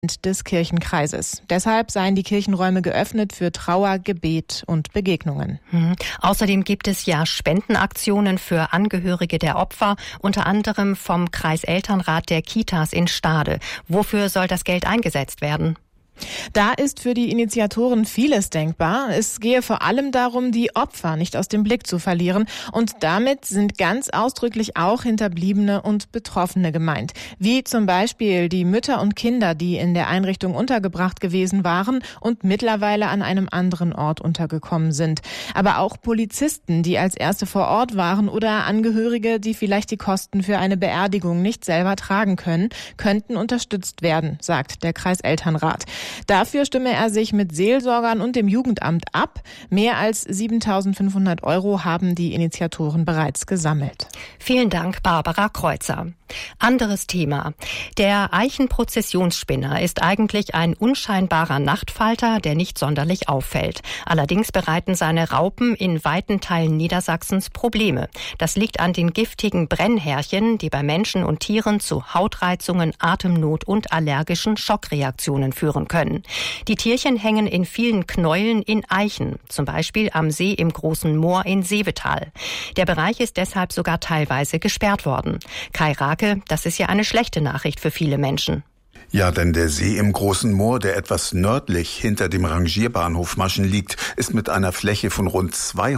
des Kirchenkreises. Deshalb seien die Kirchenräume geöffnet für Trauer, Gebet und Begegnungen. Außerdem gibt es ja Spendenaktionen für Angehörige der Opfer, unter anderem vom Kreiselternrat der Kitas in Stade. Wofür soll das Geld eingesetzt werden? Da ist für die Initiatoren vieles denkbar. Es gehe vor allem darum, die Opfer nicht aus dem Blick zu verlieren. Und damit sind ganz ausdrücklich auch Hinterbliebene und Betroffene gemeint. Wie zum Beispiel die Mütter und Kinder, die in der Einrichtung untergebracht gewesen waren und mittlerweile an einem anderen Ort untergekommen sind. Aber auch Polizisten, die als Erste vor Ort waren, oder Angehörige, die vielleicht die Kosten für eine Beerdigung nicht selber tragen können, könnten unterstützt werden, sagt der Kreiselternrat. Dafür stimme er sich mit Seelsorgern und dem Jugendamt ab. Mehr als 7.500 € haben die Initiatoren bereits gesammelt. Vielen Dank, Barbara Kreuzer. Anderes Thema. Der Eichenprozessionsspinner ist eigentlich ein unscheinbarer Nachtfalter, der nicht sonderlich auffällt. Allerdings bereiten seine Raupen in weiten Teilen Niedersachsens Probleme. Das liegt an den giftigen Brennhärchen, die bei Menschen und Tieren zu Hautreizungen, Atemnot und allergischen Schockreaktionen führen können. Die Tierchen hängen in vielen Knäueln in Eichen, zum Beispiel am See im Großen Moor in Seevetal. Der Bereich ist deshalb sogar teilweise gesperrt worden. Kai Rake, das ist ja eine schlechte Nachricht für viele Menschen. Ja, denn der See im Großen Moor, der etwas nördlich hinter dem Rangierbahnhof Maschen liegt, ist mit einer Fläche von rund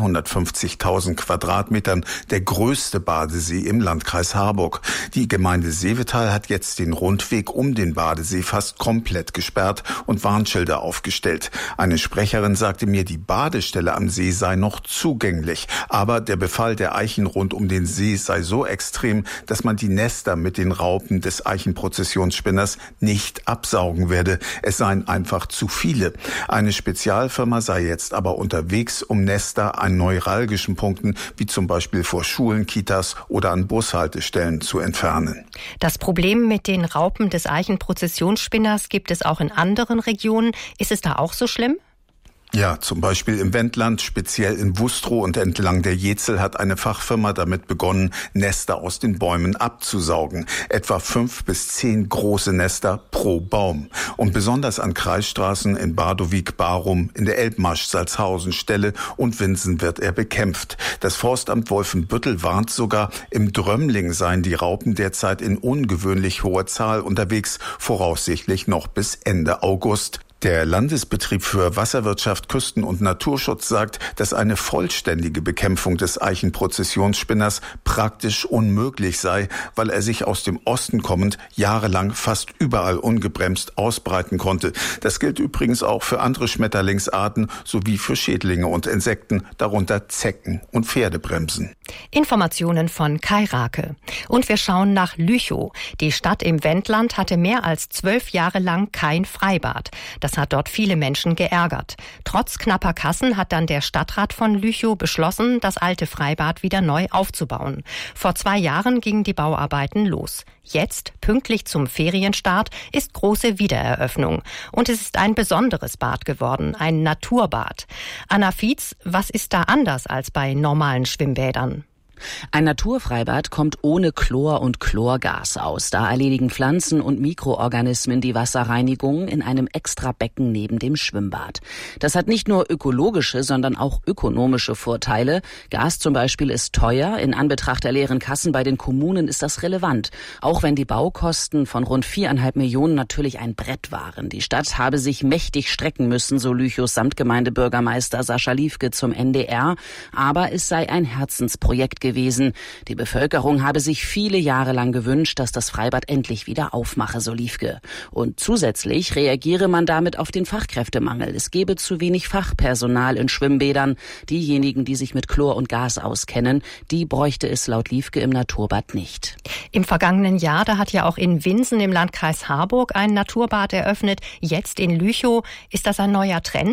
250.000 Quadratmetern der größte Badesee im Landkreis Harburg. Die Gemeinde Seevetal hat jetzt den Rundweg um den Badesee fast komplett gesperrt und Warnschilder aufgestellt. Eine Sprecherin sagte mir, die Badestelle am See sei noch zugänglich, aber der Befall der Eichen rund um den See sei so extrem, dass man die Nester mit den Raupen des Eichenprozessionsspinners nicht absaugen werde. Es seien einfach zu viele. Eine Spezialfirma sei jetzt aber unterwegs, um Nester an neuralgischen Punkten, wie zum Beispiel vor Schulen, Kitas oder an Bushaltestellen, zu entfernen. Das Problem mit den Raupen des Eichenprozessionsspinners gibt es auch in anderen Regionen. Ist es da auch so schlimm? Ja, zum Beispiel im Wendland, speziell in Wustrow und entlang der Jezel hat eine Fachfirma damit begonnen, Nester aus den Bäumen abzusaugen. Etwa 5 bis 10 große Nester pro Baum. Und besonders an Kreisstraßen in Bardowik, Barum, in der Elbmarsch, Salzhausen, Stelle und Winsen wird er bekämpft. Das Forstamt Wolfenbüttel warnt sogar, im Drömling seien die Raupen derzeit in ungewöhnlich hoher Zahl unterwegs, voraussichtlich noch bis Ende August. Der Landesbetrieb für Wasserwirtschaft, Küsten- und Naturschutz sagt, dass eine vollständige Bekämpfung des Eichenprozessionsspinners praktisch unmöglich sei, weil er sich aus dem Osten kommend jahrelang fast überall ungebremst ausbreiten konnte. Das gilt übrigens auch für andere Schmetterlingsarten sowie für Schädlinge und Insekten, darunter Zecken und Pferdebremsen. Informationen von Kai Rake. Und wir schauen nach Lüchow. Die Stadt im Wendland hatte mehr als 12 Jahre lang kein Freibad. Das hat dort viele Menschen geärgert. Trotz knapper Kassen hat dann der Stadtrat von Lüchow beschlossen, das alte Freibad wieder neu aufzubauen. Vor 2 Jahren gingen die Bauarbeiten los. Jetzt, pünktlich zum Ferienstart, ist große Wiedereröffnung. Und es ist ein besonderes Bad geworden, ein Naturbad. Anna Fietz, was ist da anders als bei normalen Schwimmbädern? Ein Naturfreibad kommt ohne Chlor und Chlorgas aus. Da erledigen Pflanzen und Mikroorganismen die Wasserreinigung in einem Extrabecken neben dem Schwimmbad. Das hat nicht nur ökologische, sondern auch ökonomische Vorteile. Gas zum Beispiel ist teuer. In Anbetracht der leeren Kassen bei den Kommunen ist das relevant. Auch wenn die Baukosten von rund 4,5 Millionen natürlich ein Brett waren. Die Stadt habe sich mächtig strecken müssen, so Lüchows Samtgemeindebürgermeister Sascha Liefke zum NDR. Aber es sei ein Herzensprojekt gewesen. Die Bevölkerung habe sich viele Jahre lang gewünscht, dass das Freibad endlich wieder aufmache, so Liefke. Und zusätzlich reagiere man damit auf den Fachkräftemangel. Es gebe zu wenig Fachpersonal in Schwimmbädern. Diejenigen, die sich mit Chlor und Gas auskennen, die bräuchte es laut Liefke im Naturbad nicht. Im vergangenen Jahr, da hat ja auch in Winsen im Landkreis Harburg ein Naturbad eröffnet. Jetzt in Lüchow. Ist das ein neuer Trend?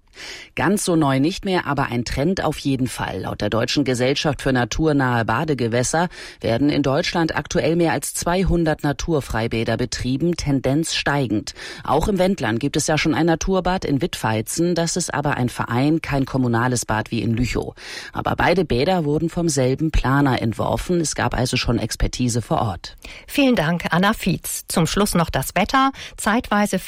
Ganz so neu nicht mehr, aber ein Trend auf jeden Fall. Laut der Deutschen Gesellschaft für naturnahe Badegewässer werden in Deutschland aktuell mehr als 200 Naturfreibäder betrieben, Tendenz steigend. Auch im Wendland gibt es ja schon ein Naturbad in Wittweizen. Das ist aber ein Verein, kein kommunales Bad wie in Lüchow. Aber beide Bäder wurden vom selben Planer entworfen. Es gab also schon Expertise vor Ort. Vielen Dank, Anna Fietz. Zum Schluss noch das Wetter. Zeitweise